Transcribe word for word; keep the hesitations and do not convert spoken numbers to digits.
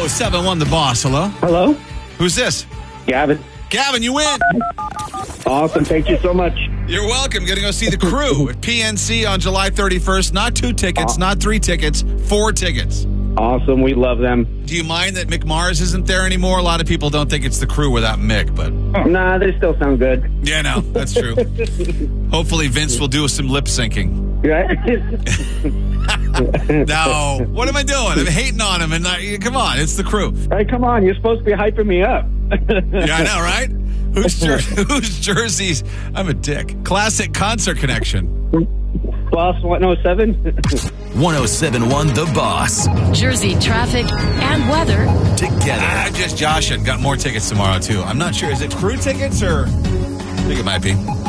seven one, The Boss. Hello? Hello? Who's this? Gavin. Gavin, you win. Awesome. Thank you so much. You're welcome. Going to go see The Crew at P N C on July thirty-first. Not two tickets, not three tickets, four tickets. Awesome. We love them. Do you mind that Mick Mars isn't there anymore? A lot of people don't think it's The Crew without Mick, but... Nah, they still sound good. Yeah, no, that's true. Hopefully Vince will do some lip syncing. Right? No. What am I doing? I'm hating on him. And I, come on, it's The Crew. Hey, come on. You're supposed to be hyping me up. Yeah, I know, right? Whose jer- whose jerseys? I'm a dick. Classic Concert Connection. Boss one oh seven. one oh seven point one The Boss. Jersey traffic and weather Together. Ah, just Josh and got more tickets tomorrow, too. I'm not sure. Is it Crew tickets or... I think it might be.